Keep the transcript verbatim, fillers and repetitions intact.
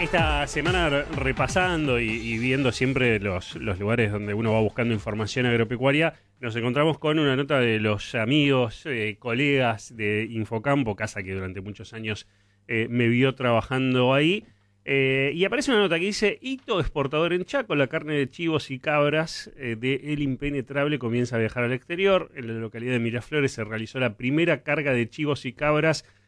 esta semana repasando y, y viendo siempre los, los lugares donde uno va buscando información agropecuaria, nos encontramos con una nota de los amigos, eh, colegas de Infocampo, casa que durante muchos años eh, me vio trabajando ahí. Eh, y aparece una nota que dice: hito exportador en Chaco, la carne de chivos y cabras eh, de El Impenetrable comienza a viajar al exterior. En la localidad de Miraflores se realizó la primera carga de chivos y cabras